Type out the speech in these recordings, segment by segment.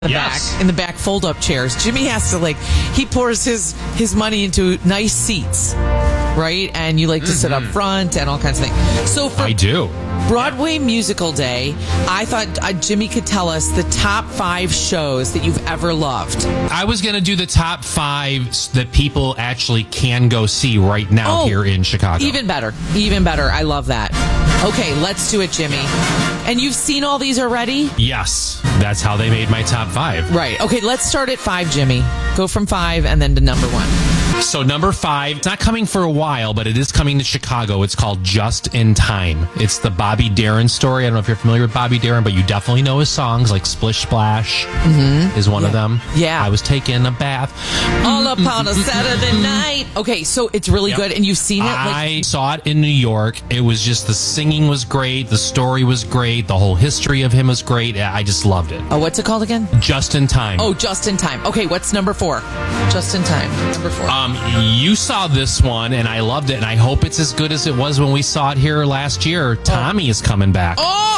in the back fold-up chairs. Jimmy has to he pours his money into nice seats, right? And you like to sit up front and all kinds of things. So I do. Broadway Musical Day, I thought Jimmy could tell us the top 5 shows that you've ever loved. I was going to do the top 5 that people actually can go see right now here in Chicago. Even better. I love that. Okay, let's do it, Jimmy. And you've seen all these already? Yes. That's how they made my top 5. Right. Okay, let's start at 5, Jimmy. Go from 5 and then to number 1. So number 5, it's not coming for a while, but it is coming to Chicago. It's called Just in Time. It's the Bobby Darin story. I don't know if you're familiar with Bobby Darin, but you definitely know his songs, like Splish Splash is one of them. Yeah. I was taking a bath. All upon a Saturday night. Okay, so it's really good, and you've seen it? I saw it in New York. It was just, the singing was great, the story was great, the whole history of him was great. I just loved it. Oh, what's it called again? Just in Time. Oh, Just in Time. Okay, what's number 4? Just in Time. Number 4. You saw this one, and I loved it, and I hope it's as good as it was when we saw it here last year. Tommy is coming back.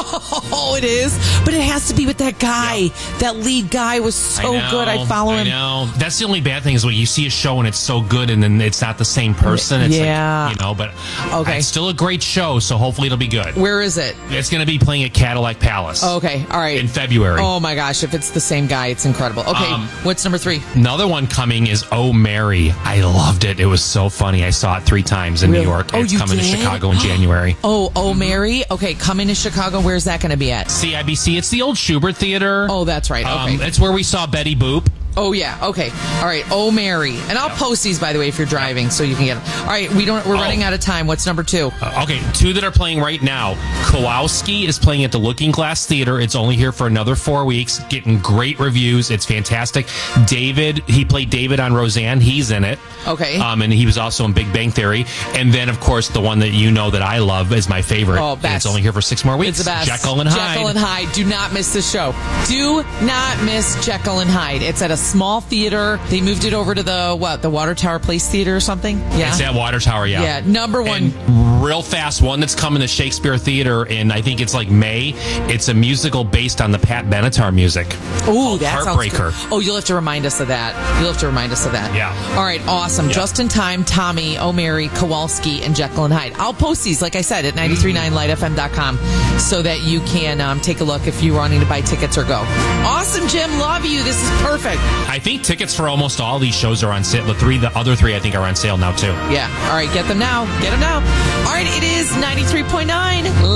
Oh, it is. But it has to be with that guy. Yep. That lead guy was so good. I follow him. I know. That's the only bad thing is when you see a show and it's so good and then it's not the same person. It's but it's still a great show, so hopefully it'll be good. Where is it? It's going to be playing at Cadillac Palace. Okay. All right. In February. Oh, my gosh. If it's the same guy, it's incredible. Okay. What's number 3? Another one coming is Oh, Mary. I loved it. It was so funny. I saw it 3 times in New York. It's coming to Chicago in January. Oh, Mary. Okay, coming to Chicago. Where's that going to be at? CIBC. It's the old Schubert Theater. Oh, that's right. Okay. It's where we saw Betty Boop. Oh, yeah. Okay. All right. Oh, Mary. And I'll post these, by the way, if you're driving, so you can get them. All right. We're running out of time. What's number 2? Okay. 2 that are playing right now. Kowalski is playing at the Looking Glass Theater. It's only here for another 4 weeks. Getting great reviews. It's fantastic. David, he played David on Roseanne. He's in it. Okay. And he was also in Big Bang Theory. And then, of course, the one that you know that I love is my favorite. Oh, best. And it's only here for 6 more weeks. It's the best. Jekyll and Hyde. Jekyll and Hyde. Do not miss this show. Do not miss Jekyll and Hyde. It's at a small theater. They moved it over to the Water Tower Place Theater or something? Yeah. It's at Water Tower, yeah. Yeah, number 1. And real fast, one that's coming to Shakespeare Theater in, I think it's May. It's a musical based on the Pat Benatar music. Oh, that Heartbreaker. Sounds good. Oh, you'll have to remind us of that. Yeah. All right, awesome. Yeah. Just in Time, Tommy, Oh, Mary, Kowalski, and Jekyll and Hyde. I'll post these, like I said, at 939lightfm.com so that you can take a look if you're wanting to buy tickets or go. Awesome, Jim. Love you. This is perfect. I think tickets for almost all these shows are on sale. The other three, I think, are on sale now, too. Yeah. All right, get them now. All right, it is 93.9.